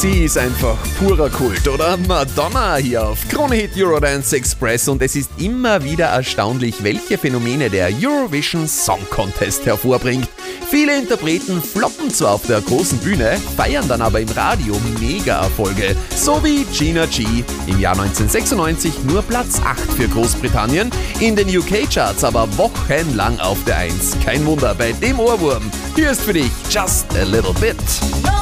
Sie ist einfach purer Kult, oder? Madonna hier auf Krone Hit Eurodance Express und es ist immer wieder erstaunlich, welche Phänomene der Eurovision Song Contest hervorbringt. Viele Interpreten floppen zwar auf der großen Bühne, feiern dann aber im Radio Mega-Erfolge. So wie Gina G. Im Jahr 1996 nur Platz 8 für Großbritannien, in den UK-Charts aber wochenlang auf der 1. Kein Wunder bei dem Ohrwurm. Hier ist für dich Just a Little Bit.